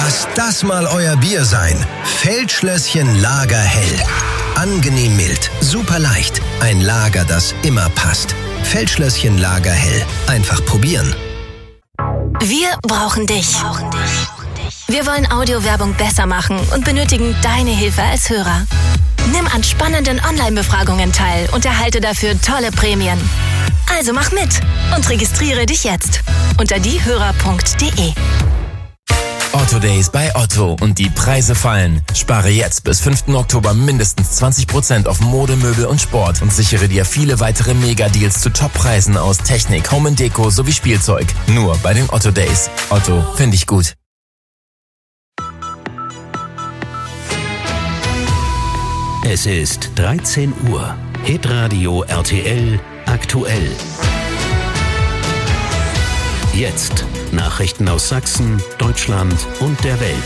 Lasst das mal euer Bier sein. Feldschlösschen Lager Hell. Angenehm mild, super leicht. Ein Lager, das immer passt. Feldschlösschen Lager Hell. Einfach probieren. Wir brauchen dich. Wir wollen Audiowerbung besser machen und benötigen deine Hilfe als Hörer. Nimm an spannenden Online-Befragungen teil und erhalte dafür tolle Prämien. Also mach mit und registriere dich jetzt unter diehörer.de. Otto Days bei Otto und die Preise fallen. Spare jetzt bis 5. Oktober mindestens 20% auf Mode, Möbel und Sport und sichere dir viele weitere Mega-Deals zu Top-Preisen aus Technik, Home & Deko sowie Spielzeug. Nur bei den Otto Days. Otto, finde ich gut. Es ist 13 Uhr. Hitradio RTL aktuell. Jetzt Nachrichten aus Sachsen, Deutschland und der Welt.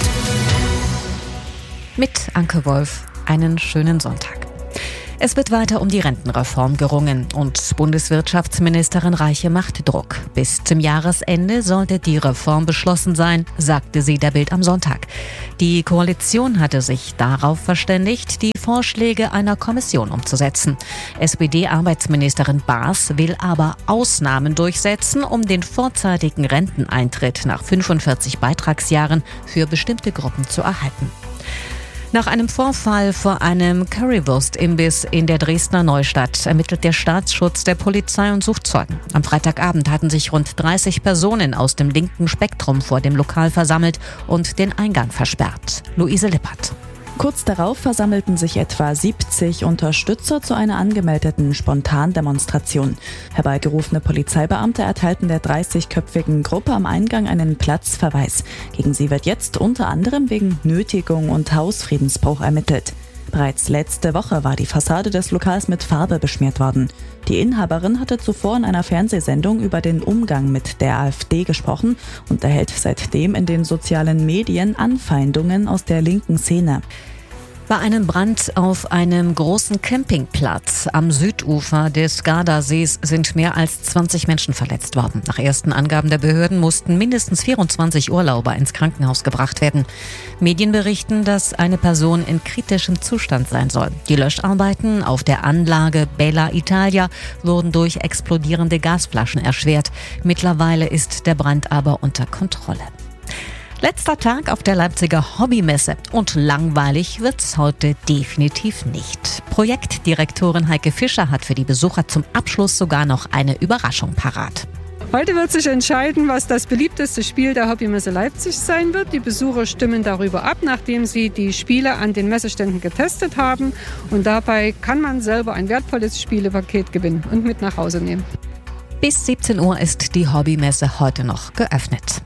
Mit Anke Wolf, einen schönen Sonntag. Es wird weiter um die Rentenreform gerungen und Bundeswirtschaftsministerin Reiche macht Druck. Bis zum Jahresende sollte die Reform beschlossen sein, sagte sie der Bild am Sonntag. Die Koalition hatte sich darauf verständigt, die Vorschläge einer Kommission umzusetzen. SPD-Arbeitsministerin Baas will aber Ausnahmen durchsetzen, um den vorzeitigen Renteneintritt nach 45 Beitragsjahren für bestimmte Gruppen zu erhalten. Nach einem Vorfall vor einem Currywurst-Imbiss in der Dresdner Neustadt ermittelt der Staatsschutz der Polizei und sucht Zeugen. Am Freitagabend hatten sich rund 30 Personen aus dem linken Spektrum vor dem Lokal versammelt und den Eingang versperrt. Luise Lippert. Kurz darauf versammelten sich etwa 70 Unterstützer zu einer angemeldeten Spontandemonstration. Herbeigerufene Polizeibeamte erteilten der 30-köpfigen Gruppe am Eingang einen Platzverweis. Gegen sie wird jetzt unter anderem wegen Nötigung und Hausfriedensbruch ermittelt. Bereits letzte Woche war die Fassade des Lokals mit Farbe beschmiert worden. Die Inhaberin hatte zuvor in einer Fernsehsendung über den Umgang mit der AfD gesprochen und erhält seitdem in den sozialen Medien Anfeindungen aus der linken Szene. Bei einem Brand auf einem großen Campingplatz am Südufer des Gardasees sind mehr als 20 Menschen verletzt worden. Nach ersten Angaben der Behörden mussten mindestens 24 Urlauber ins Krankenhaus gebracht werden. Medien berichten, dass eine Person in kritischem Zustand sein soll. Die Löscharbeiten auf der Anlage Bella Italia wurden durch explodierende Gasflaschen erschwert. Mittlerweile ist der Brand aber unter Kontrolle. Letzter Tag auf der Leipziger Hobbymesse und langweilig wird's heute definitiv nicht. Projektdirektorin Heike Fischer hat für die Besucher zum Abschluss sogar noch eine Überraschung parat. Heute wird sich entscheiden, was das beliebteste Spiel der Hobbymesse Leipzig sein wird. Die Besucher stimmen darüber ab, nachdem sie die Spiele an den Messeständen getestet haben. Und dabei kann man selber ein wertvolles Spielepaket gewinnen und mit nach Hause nehmen. Bis 17 Uhr ist die Hobbymesse heute noch geöffnet.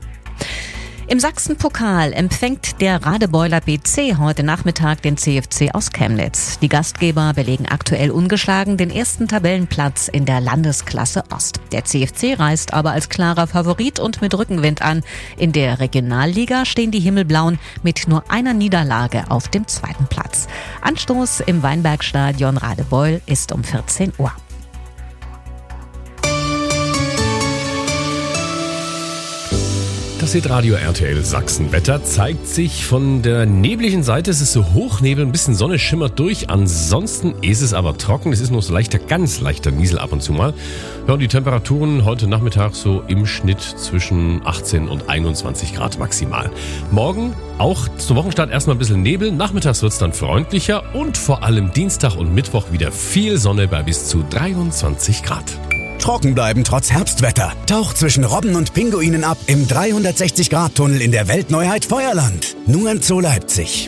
Im Sachsenpokal empfängt der Radebeuler BC heute Nachmittag den CFC aus Chemnitz. Die Gastgeber belegen aktuell ungeschlagen den ersten Tabellenplatz in der Landesklasse Ost. Der CFC reist aber als klarer Favorit und mit Rückenwind an. In der Regionalliga stehen die Himmelblauen mit nur einer Niederlage auf dem zweiten Platz. Anstoß im Weinbergstadion Radebeul ist um 14 Uhr. Das Hitradio RTL Sachsen-Wetter zeigt sich von der nebligen Seite. Es ist so Hochnebel, ein bisschen Sonne schimmert durch. Ansonsten ist es aber trocken. Es ist nur so ganz leichter Niesel ab und zu mal. Ja, und die Temperaturen heute Nachmittag so im Schnitt zwischen 18 und 21 Grad maximal. Morgen auch zum Wochenstart erstmal ein bisschen Nebel. Nachmittags wird es dann freundlicher und vor allem Dienstag und Mittwoch wieder viel Sonne bei bis zu 23 Grad. Trocken bleiben trotz Herbstwetter. Taucht zwischen Robben und Pinguinen ab im 360-Grad-Tunnel in der Weltneuheit Feuerland. Nur in Zoo Leipzig.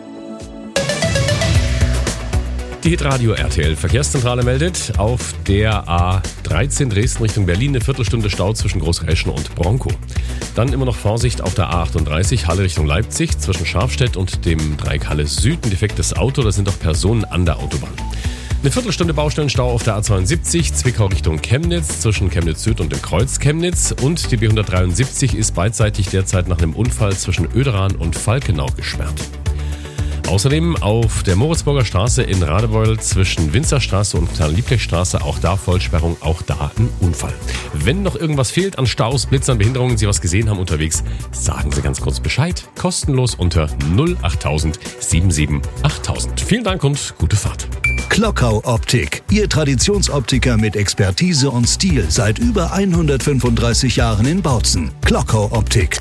Die Hitradio RTL Verkehrszentrale meldet, auf der A13 Dresden Richtung Berlin eine Viertelstunde Stau zwischen Großreschen und Bronkow. Dann immer noch Vorsicht auf der A38 Halle Richtung Leipzig zwischen Scharfstedt und dem Dreieck Halle Süd. Ein defektes Auto, da sind auch Personen an der Autobahn. Eine Viertelstunde Baustellenstau auf der A72 Zwickau Richtung Chemnitz zwischen Chemnitz Süd und dem Kreuz Chemnitz und die B173 ist beidseitig derzeit nach einem Unfall zwischen Oederan und Falkenau gesperrt. Außerdem auf der Moritzburger Straße in Radebeul zwischen Winzerstraße und Kleine-Liebknecht-Straße, auch da Vollsperrung, auch da ein Unfall. Wenn noch irgendwas fehlt an Staus, Blitzern, Behinderungen, Sie was gesehen haben unterwegs, sagen Sie ganz kurz Bescheid. Kostenlos unter 08000 77 8000. Vielen Dank und gute Fahrt. Klockau Optik, Ihr Traditionsoptiker mit Expertise und Stil seit über 135 Jahren in Bautzen. Klockau Optik.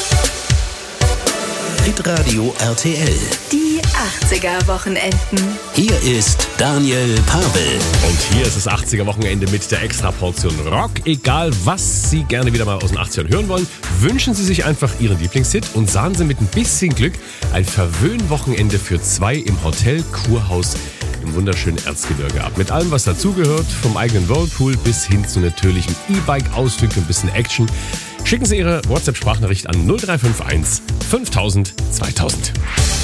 Hitradio RTL. Die 80er-Wochenenden. Hier ist Daniel Pavel. Und hier ist das 80er-Wochenende mit der Extraportion Rock. Egal, was Sie gerne wieder mal aus den 80ern hören wollen, wünschen Sie sich einfach Ihren Lieblingshit und sahen Sie mit ein bisschen Glück ein Verwöhnwochenende für 2 im Hotel Kurhaus im wunderschönen Erzgebirge ab. Mit allem, was dazugehört, vom eigenen Whirlpool bis hin zu natürlichem E-Bike-Ausflug und ein bisschen Action. Schicken Sie Ihre WhatsApp-Sprachnachricht an 0351 5000 2000.